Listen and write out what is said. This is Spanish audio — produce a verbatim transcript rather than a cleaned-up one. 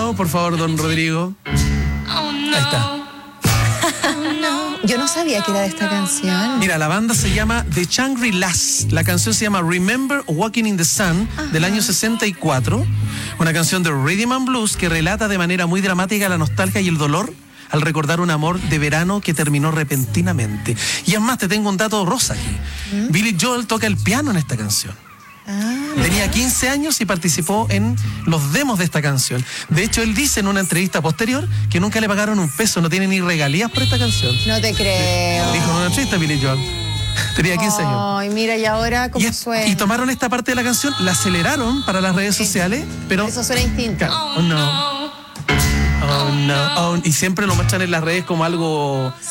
no, por favor, don Rodrigo. Ahí está. Yo no sabía que era de esta canción. Mira, la banda se llama The Shangri-Las. La canción se llama Remember Walking in the Sun, ajá, del año sesenta y cuatro. Una canción de Rhythm and Blues que relata de manera muy dramática la nostalgia y el dolor al recordar un amor de verano que terminó repentinamente. Y es más, te tengo un dato rosa aquí. ¿Mm? Billy Joel toca el piano en esta canción. Ah, tenía quince años y participó en los demos de esta canción. De hecho, él dice en una entrevista posterior que nunca le pagaron un peso, no tiene ni regalías por esta canción. No te creo. Dijo en una entrevista Billy Joel. Tenía quince años. Ay, mira, y ahora cómo y, suena. Y tomaron esta parte de la canción, la aceleraron para las redes sociales, pero... Eso suena distinto. Oh, no. Oh, no. Oh, y siempre lo muestran en las redes como algo...